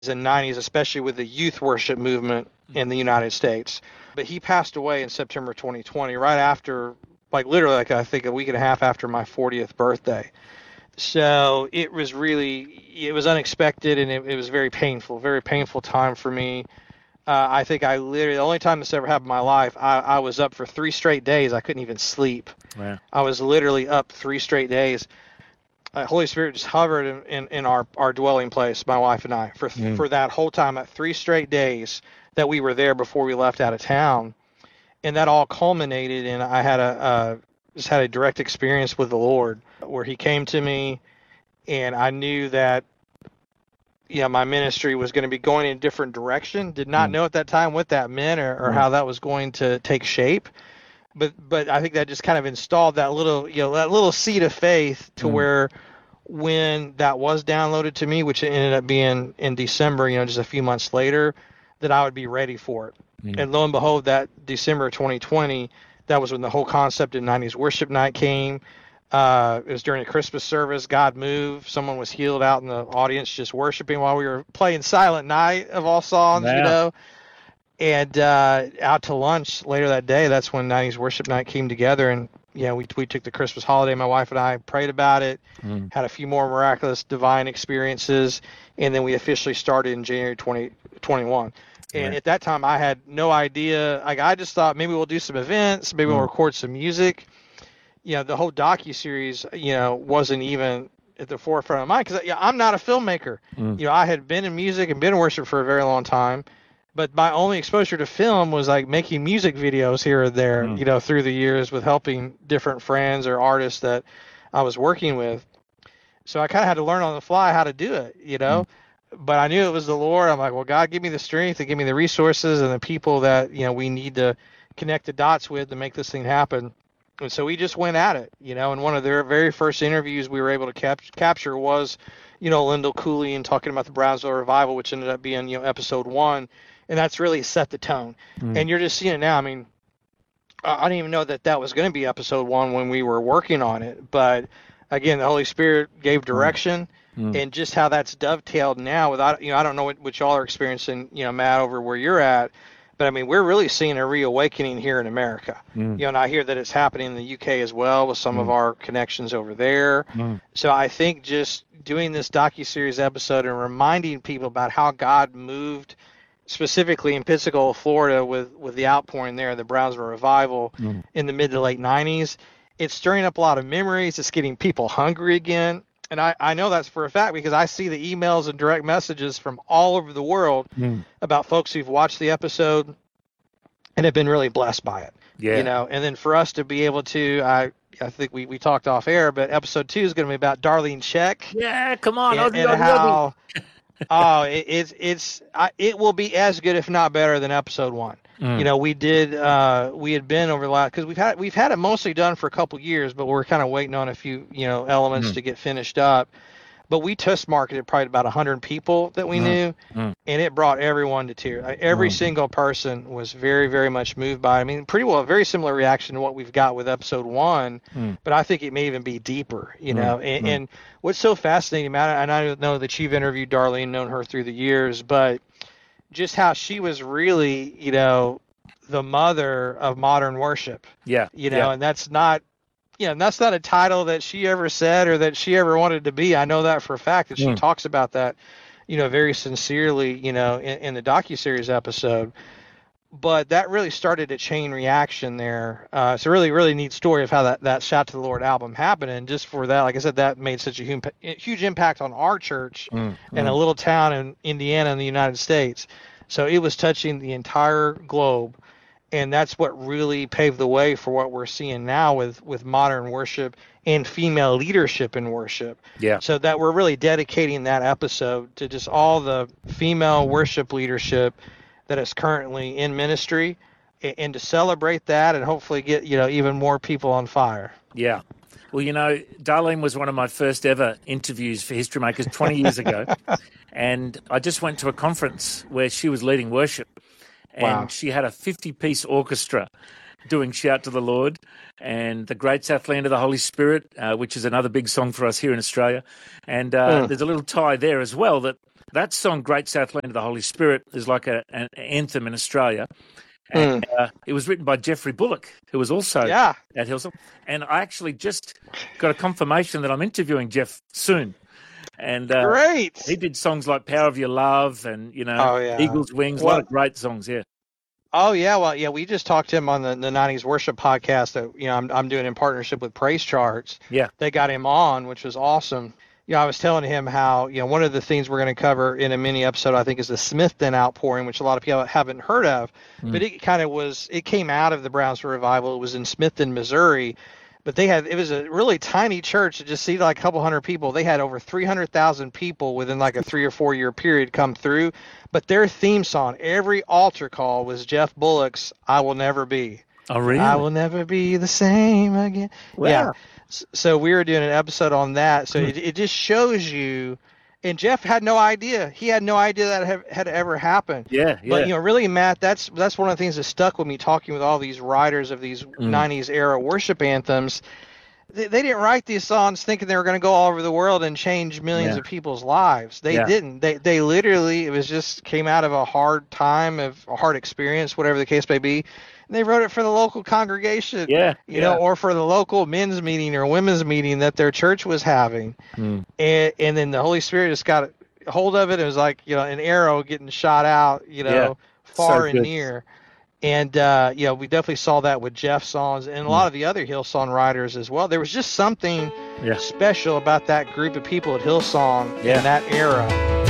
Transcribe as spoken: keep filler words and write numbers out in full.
and nineties, especially with the youth worship movement in the United States. But he passed away in September twenty twenty, right after, like literally, like I think a week and a half after my fortieth birthday. So it was really, it was unexpected, and it, it was very painful, very painful time for me. Uh, I think I literally, the only time this ever happened in my life, I, I was up for three straight days. I couldn't even sleep. Wow. I was literally up three straight days. Uh, Holy Spirit just hovered in, in, in our, our dwelling place, my wife and I, for Mm. for that whole time, at three straight days that we were there before we left out of town. And that all culminated in I had a uh, just had a direct experience with the Lord where He came to me, and I knew that you know my ministry was going to be going in a different direction. Did not Mm. know at that time what that meant or, or Mm. how that was going to take shape. But but I think that just kind of installed that little you know that little seed of faith to Mm. where when that was downloaded to me, which it ended up being in December, you know, just a few months later, that I would be ready for it. Mm. And lo and behold, that December of twenty twenty, that was when the whole concept of nineties worship night came. Uh, it was during a Christmas service. God moved. Someone was healed out in the audience just worshiping while we were playing Silent Night of all songs, you Wow. know. And uh, out to lunch later that day, that's when nineties worship night came together. And, you know, we, we took the Christmas holiday. My wife and I prayed about it, Mm. had a few more miraculous divine experiences, and then we officially started in January twenty twenty-one. And Yeah. at that time, I had no idea. Like, I just thought maybe we'll do some events, maybe we'll Mm. record some music. You know, the whole docu-series, you know, wasn't even at the forefront of mind because yeah, I'm not a filmmaker. Mm. You know, I had been in music and been in worship for a very long time, but my only exposure to film was like making music videos here or there, Mm. you know, through the years with helping different friends or artists that I was working with. So I kind of had to learn on the fly how to do it, you Mm. know. But I knew it was the Lord. I'm like, well, God, give me the strength and give me the resources and the people that you know we need to connect the dots with to make this thing happen. And so we just went at it, you know. And one of their very first interviews we were able to cap- capture was, you know, Lyndall Cooley and talking about the Brownsville revival, which ended up being, you know, episode one, and that's really set the tone. Mm. And you're just seeing it now. I mean, I I didn't even know that that was going to be episode one when we were working on it, but again, the Holy Spirit gave direction, Mm. and just how that's dovetailed now. Without you know, I don't know what, what y'all are experiencing, you know, Matt, over where you're at, but I mean, we're really seeing a reawakening here in America. Mm. You know, and I hear that it's happening in the U K as well with some of Mm. our connections over there. Mm. So I think just doing this docu-series episode and reminding people about how God moved specifically in Pensacola, Florida, with, with the outpouring there, the Brownsville revival Mm. in the mid to late nineties. It's stirring up a lot of memories. It's getting people hungry again. And I, I know that's for a fact because I see the emails and direct messages from all over the world Mm. about folks who've watched the episode and have been really blessed by it. Yeah. You know, and then for us to be able to, I I think we, we talked off air, but episode two is going to be about Darlene Check Yeah. Come on, and, Aussie, and Aussie, Aussie. how oh, it, it's it's I, it will be as good, if not better, than episode one. Mm. You know, we did uh, we had been over the last because we've had we've had it mostly done for a couple years, but we're kind of waiting on a few you know elements Mm. to get finished up. But we test marketed probably about one hundred people that we Mm. knew, Mm. and it brought everyone to tears. Like, every Mm. single person was very, very much moved by it. I mean, pretty well a very similar reaction to what we've got with episode one, Mm. but I think it may even be deeper, you Mm. know. And, Mm. and what's so fascinating about it, and I know that you've interviewed Darlene, known her through the years, but just how she was really, you know, the mother of modern worship, Yeah. you know, Yeah. and that's not yeah, and that's not a title that she ever said or that she ever wanted to be. I know that for a fact that she Mm. talks about that, you know, very sincerely, you know, in, in the docuseries episode. But that really started a chain reaction there. Uh, it's a really, really neat story of how that, that Shout to the Lord album happened. And just for that, like I said, that made such a huge, huge impact on our church Mm. in a Mm. little town in Indiana in the United States. So it was touching the entire globe. And that's what really paved the way for what we're seeing now with, with modern worship and female leadership in worship. Yeah. So that we're really dedicating that episode to just all the female worship leadership that is currently in ministry, and, and to celebrate that and hopefully get, you know, even more people on fire. Yeah. Well, you know, Darlene was one of my first ever interviews for History Makers twenty years ago. And I just went to a conference where she was leading worship. And Wow. she had a fifty-piece orchestra doing Shout to the Lord and The Great Southland of the Holy Spirit, uh, which is another big song for us here in Australia. And uh, Mm. there's a little tie there as well that that song, Great South Land of the Holy Spirit, is like a, an anthem in Australia. And Mm. uh, it was written by Jeffrey Bullock, who was also Yeah. at Hillsong. And I actually just got a confirmation that I'm interviewing Jeff soon. And uh, Great. he did songs like Power of Your Love and, you know, Oh, yeah. Eagle's Wings, a Well- lot of great songs, yeah. Oh yeah, well yeah, we just talked to him on the, the nineties worship podcast that you know I'm I'm doing in partnership with Praise Charts. Yeah. They got him on, which was awesome. You know, I was telling him how, you know, one of the things we're going to cover in a mini episode, I think, is the Smithton outpouring, which a lot of people haven't heard of. Mm. But it kind of was, it came out of the Brownsville Revival. It was in Smithton, Missouri. But they had, it was a really tiny church. It just seated like a couple hundred people. They had over three hundred thousand people within like a three or four year period come through. But their theme song, every altar call, was Jeff Bullock's I Will Never Be. Oh, really? I will never be the same again. Wow. Yeah. S- So we were doing an episode on that. So Hmm. it, it just shows you, and Jeff had no idea. He had no idea that had, had ever happened. Yeah, yeah. But you know, really, Matt, that's that's one of the things that stuck with me talking with all these writers of these Mm. nineties era worship anthems. They, they didn't write these songs thinking they were going to go all over the world and change millions Yeah. of people's lives. They Yeah. didn't. They they literally, it was just came out of a hard time, of a hard experience, whatever the case may be. And they wrote it for the local congregation. Yeah, You yeah. know, or for the local men's meeting or women's meeting that their church was having. Mm. And and then the Holy Spirit just got a hold of it. It was like, you know, an arrow getting shot out, you know, Yeah. far So and good. near. And, uh, you know, we definitely saw that with Jeff's songs and a lot of the other Hillsong writers as well. There was just something Yeah. special about that group of people at Hillsong Yeah. in that era.